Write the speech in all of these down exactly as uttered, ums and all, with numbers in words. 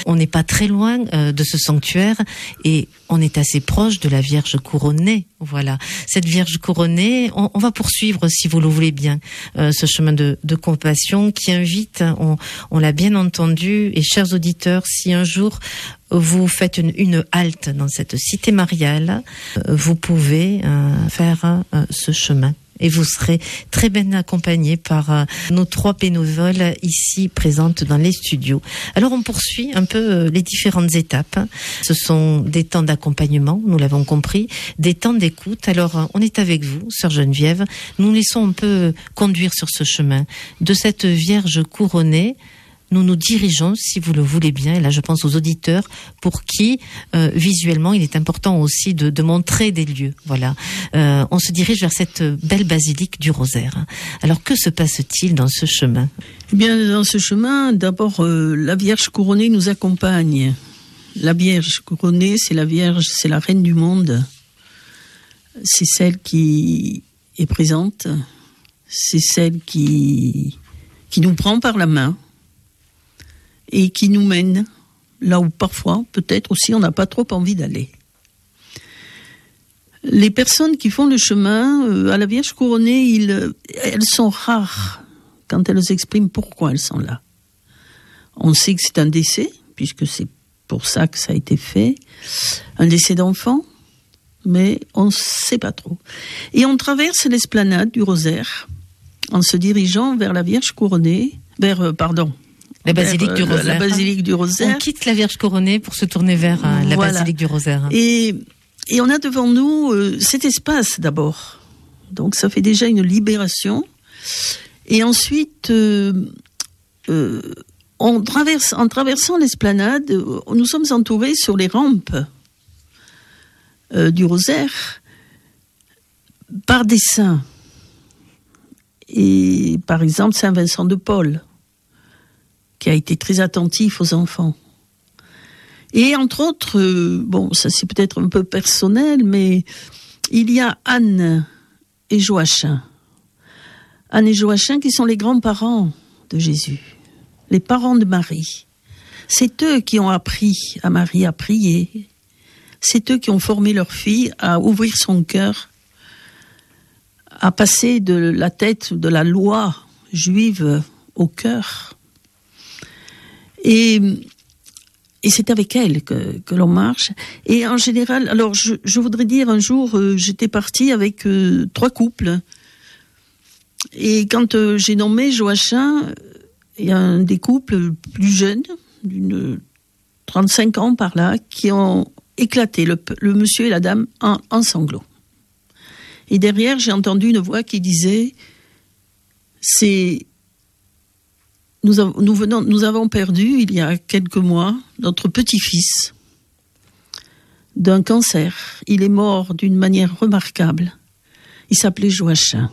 on n'est pas très loin euh, de ce sanctuaire et on est assez proche de la Vierge couronnée. Voilà, cette Vierge couronnée, on, on va poursuivre, si vous le voulez bien, euh, ce chemin de, de compassion qui invite, on, on l'a bien entendu, et chers auditeurs, si un jour vous faites une, une halte dans cette cité mariale, euh, vous pouvez euh, faire euh, ce chemin. Et vous serez très bien accompagnés par euh, nos trois bénévoles ici présentes dans les studios. Alors on poursuit un peu euh, les différentes étapes. Ce sont des temps d'accompagnement, nous l'avons compris, des temps d'écoute. Alors euh, on est avec vous, sœur Geneviève. Nous nous laissons un peu conduire sur ce chemin de cette Vierge couronnée. Nous nous dirigeons, si vous le voulez bien, et là je pense aux auditeurs, pour qui euh, visuellement il est important aussi de, de montrer des lieux. Voilà, euh, on se dirige vers cette belle basilique du Rosaire. Alors que se passe-t-il dans ce chemin ? Eh bien, dans ce chemin, d'abord euh, la Vierge couronnée nous accompagne. La Vierge couronnée, c'est la Vierge, c'est la Reine du monde. C'est celle qui est présente. C'est celle qui qui nous prend par la main. Et qui nous mène là où parfois, peut-être aussi, on n'a pas trop envie d'aller. Les personnes qui font le chemin euh, à la Vierge couronnée, ils, elles sont rares quand elles expriment pourquoi elles sont là. On sait que c'est un décès, puisque c'est pour ça que ça a été fait, un décès d'enfant, mais on ne sait pas trop. Et on traverse l'esplanade du Rosaire en se dirigeant vers la Vierge couronnée, vers, euh, pardon, La basilique du Rosaire. La basilique du Rosaire. On quitte la Vierge couronnée pour se tourner vers euh, la voilà. basilique du Rosaire. Et, et on a devant nous euh, cet espace d'abord. Donc ça fait déjà une libération. Et ensuite, euh, euh, on traverse, en traversant l'esplanade, nous sommes entourés sur les rampes euh, du Rosaire par des saints. Et par exemple, Saint Vincent de Paul, qui a été très attentif aux enfants. Et entre autres, euh, bon, ça c'est peut-être un peu personnel, mais il y a Anne et Joachim. Anne et Joachim qui sont les grands-parents de Jésus, les parents de Marie. C'est eux qui ont appris à Marie à prier. C'est eux qui ont formé leur fille à ouvrir son cœur, à passer de la tête de la loi juive au cœur. Et, et c'est avec elle que, que l'on marche. Et en général, alors je, je voudrais dire, un jour, euh, j'étais partie avec euh, trois couples. Et quand euh, j'ai nommé Joachim, il y a un des couples plus jeunes, d'une trente-cinq ans par là, qui ont éclaté, le, le monsieur et la dame, en, en sanglots. Et derrière, j'ai entendu une voix qui disait, c'est... Nous, avons, nous, venons, nous avons perdu, il y a quelques mois, notre petit-fils d'un cancer. Il est mort d'une manière remarquable. Il s'appelait Joachim.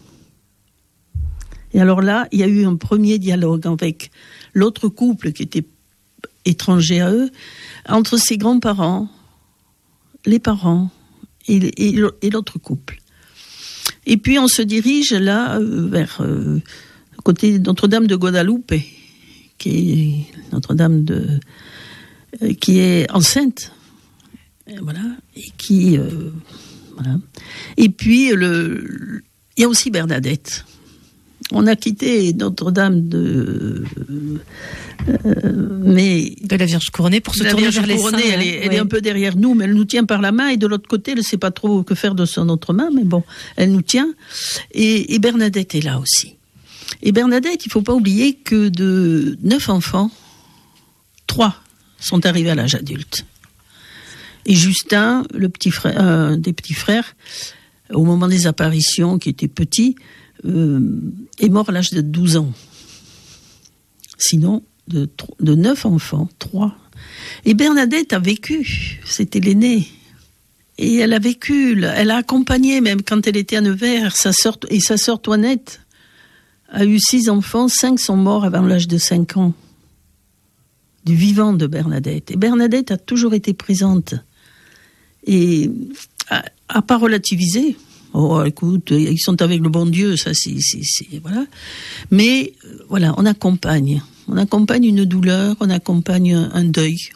Et alors là, il y a eu un premier dialogue avec l'autre couple qui était étranger à eux, entre ses grands-parents, les parents et, et, et l'autre couple. Et puis on se dirige là euh, vers... Euh, côté Notre-Dame de Guadalupe, qui est Notre-Dame de, euh, qui est enceinte, et voilà, et qui, euh, voilà. Et puis le, il y a aussi Bernadette. On a quitté Notre-Dame de, euh, mais de la Vierge couronnée pour se tourner vers les saints. Elle, est, elle oui. est un peu derrière nous, mais elle nous tient par la main, et de l'autre côté, elle ne sait pas trop que faire de son autre main, mais bon, elle nous tient. Et, et Bernadette est là aussi. Et Bernadette, il ne faut pas oublier que de neuf enfants, trois sont arrivés à l'âge adulte. Et Justin, le petit frère, un des petits frères, au moment des apparitions, qui était petit, euh, est mort à l'âge de douze ans. Sinon, de, de neuf enfants, trois. Et Bernadette a vécu, c'était l'aînée. Et elle a vécu, elle a accompagné, même quand elle était à Nevers, sa sœur, et sa sœur Toinette a eu six enfants, cinq sont morts avant l'âge de cinq ans. Du vivant de Bernadette. Et Bernadette a toujours été présente. Et n'a pas relativisé. Oh, écoute, ils sont avec le bon Dieu, ça, c'est, c'est, c'est voilà. Mais, voilà, on accompagne. On accompagne une douleur, on accompagne un, un deuil.